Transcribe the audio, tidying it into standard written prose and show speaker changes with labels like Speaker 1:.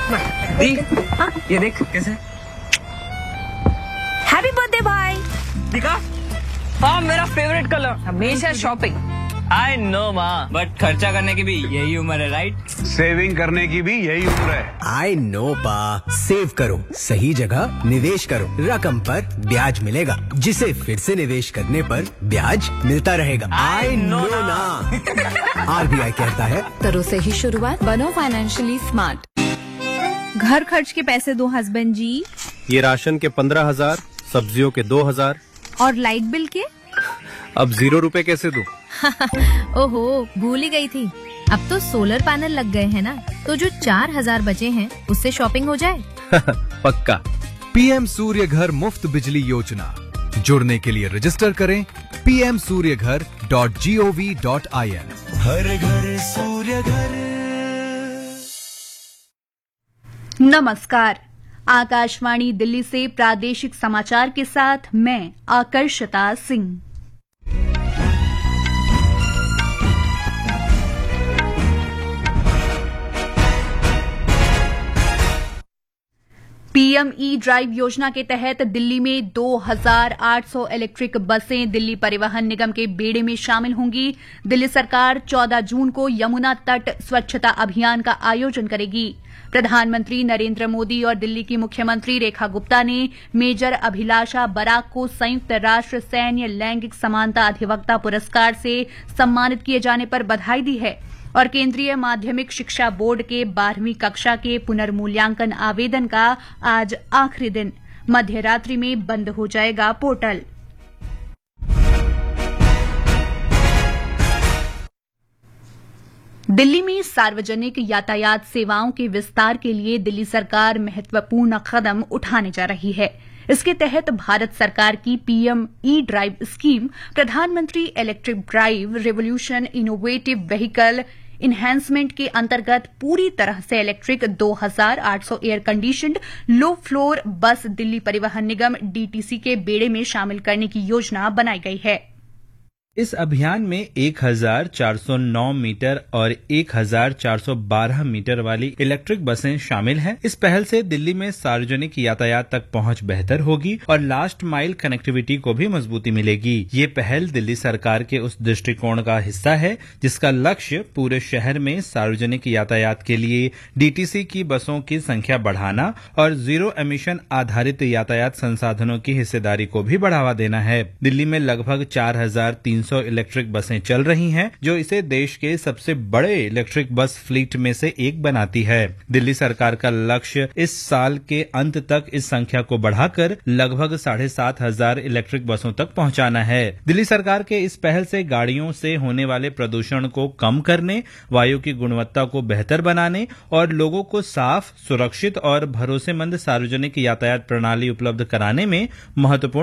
Speaker 1: दी, ये देख कैसे।
Speaker 2: हैप्पी बर्थडे भाई।
Speaker 1: दिखा? हाँ, मेरा फेवरेट कलर।
Speaker 2: हमेशा शॉपिंग।
Speaker 1: आई नो माँ, बट खर्चा करने की भी यही उम्र है, राइट?
Speaker 3: सेविंग करने की भी यही उम्र है।
Speaker 4: आई नो पा, सेव करो, सही जगह निवेश करो, रकम पर ब्याज मिलेगा, जिसे फिर से निवेश करने पर ब्याज मिलता रहेगा। आई नो ना। आरबीआई कहता है,
Speaker 2: करो सही शुरुआत, बनो फाइनेंशियली स्मार्ट। घर खर्च के पैसे दो हस्बैंड जी।
Speaker 5: ये राशन के 15,000, सब्जियों के 2,000
Speaker 2: और लाइट बिल के?
Speaker 5: अब 0 रुपए कैसे दूं?
Speaker 2: ओहो, भूल ही गई थी। अब तो सोलर पैनल लग गए हैं ना, तो जो 4,000 बचे हैं उससे शॉपिंग हो जाए।
Speaker 5: पक्का।
Speaker 6: पीएम सूर्य घर मुफ्त बिजली योजना, जुड़ने के लिए रजिस्टर करें pmsuryaghar.gov.in।
Speaker 7: हर घर सूर्य घर।
Speaker 8: नमस्कार, आकाशवाणी दिल्ली से प्रादेशिक समाचार के साथ मैं आकर्षता सिंह। पीएम ई ड्राइव योजना के तहत दिल्ली में 2,800 इलेक्ट्रिक बसें दिल्ली परिवहन निगम के बेड़े में शामिल होंगी। दिल्ली सरकार 14 जून को यमुना तट स्वच्छता अभियान का आयोजन करेगी। प्रधानमंत्री नरेंद्र मोदी और दिल्ली की मुख्यमंत्री रेखा गुप्ता ने मेजर अभिलाषा बराक को संयुक्त राष्ट्र सैन्य लैंगिक समानता अधिवक्ता पुरस्कार से सम्मानित किए जाने पर बधाई दी है और केंद्रीय माध्यमिक शिक्षा बोर्ड के 12वीं कक्षा के पुनर्मूल्यांकन आवेदन का आज आखिरी दिन। मध्य रात्रि में बंद हो जाएगा पोर्टल। दिल्ली में सार्वजनिक यातायात सेवाओं के विस्तार के लिए दिल्ली सरकार महत्वपूर्ण कदम उठाने जा रही है। इसके तहत भारत सरकार की पीएम ई ड्राइव स्कीम प्रधानमंत्री electric drive revolution innovative vehicle enhancement के अंतर्गत पूरी तरह से electric 2,800 air conditioned low floor बस दिल्ली परिवहन निगम डीटीसी के बेड़े में शामिल करने की योजना बनाई गई है।
Speaker 9: इस अभियान में 1,409 मीटर और 1,412 मीटर वाली इलेक्ट्रिक बसें शामिल हैं। इस पहल से दिल्ली में सार्वजनिक यातायात तक पहुंच बेहतर होगी और लास्ट माइल कनेक्टिविटी को भी मजबूती मिलेगी। ये पहल दिल्ली सरकार के उस दृष्टिकोण का हिस्सा है जिसका लक्ष्य पूरे शहर में सार्वजनिक यातायात के लिए डीटीसी की बसों की संख्या बढ़ाना और जीरो एमिशन आधारित यातायात संसाधनों की हिस्सेदारी को भी बढ़ावा देना है। दिल्ली में लगभग 4,300 इलेक्ट्रिक बसें चल रही हैं, जो इसे देश के सबसे बड़े इलेक्ट्रिक बस फ्लीट में से एक बनाती है। दिल्ली सरकार का लक्ष्य इस साल के अंत तक इस संख्या को बढ़ाकर लगभग 7,500 इलेक्ट्रिक बसों तक पहुंचाना है। दिल्ली सरकार के इस पहल से गाड़ियों से होने वाले प्रदूषण को कम करने, वायु की गुणवत्ता को बेहतर बनाने और लोगों को साफ, सुरक्षित और भरोसेमंद सार्वजनिक यातायात प्रणाली उपलब्ध कराने में महत्वपूर्ण